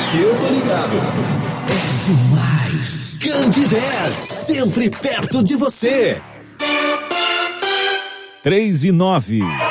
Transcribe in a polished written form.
Eu tô ligado. É demais. Candidez, sempre perto de você. 3 e 9.